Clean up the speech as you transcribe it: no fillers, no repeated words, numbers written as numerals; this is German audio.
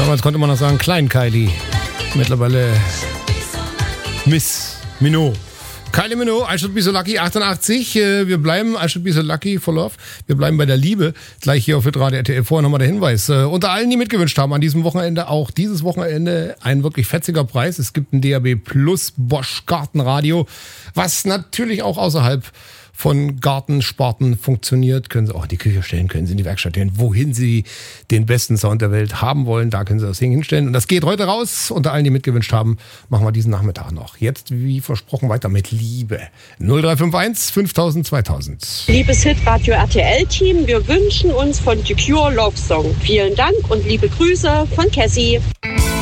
Damals konnte man noch sagen Klein Kylie. Mittlerweile Miss Minogue. Kylie Minogue, I Should Be So Lucky, 88. Wir bleiben, I Should Be So Lucky for Love. Wir bleiben bei der Liebe. Gleich hier auf Hitradio RTL. Vorher nochmal der Hinweis. Unter allen, die mitgewünscht haben an diesem Wochenende, auch dieses Wochenende ein wirklich fetziger Preis. Es gibt ein DAB Plus Bosch Gartenradio, was natürlich auch außerhalb von Gartensparten funktioniert. Können Sie auch in die Küche stellen, können Sie in die Werkstatt stellen, wohin Sie den besten Sound der Welt haben wollen. Da können Sie das Ding hinstellen. Und das geht heute raus. Unter allen, die mitgewünscht haben, machen wir diesen Nachmittag noch. Jetzt, wie versprochen, weiter mit Liebe. 0351 5000 2000. Liebes Hitradio RTL-Team, wir wünschen uns von The Cure Love Song. Vielen Dank und liebe Grüße von Cassie.